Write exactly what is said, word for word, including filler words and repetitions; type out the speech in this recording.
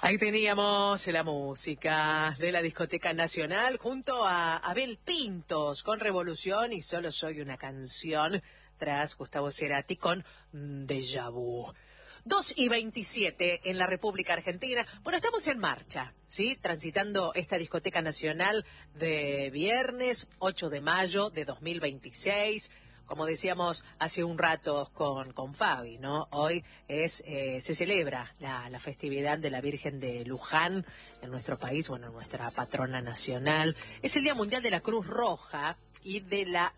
Ahí teníamos la música de la Discoteca Nacional junto a Abel Pintos con Revolución y Solo Soy una Canción, tras Gustavo Cerati con Déjà Vu. dos y veintisiete en la República Argentina. Bueno, estamos en marcha, ¿sí? Transitando esta Discoteca Nacional de viernes ocho de mayo de dos mil veintiséis. Como decíamos hace un rato con, con Fabi, ¿no? Hoy es eh, se celebra la, la festividad de la Virgen de Luján en nuestro país, bueno, nuestra patrona nacional. Es el Día Mundial de la Cruz Roja y de la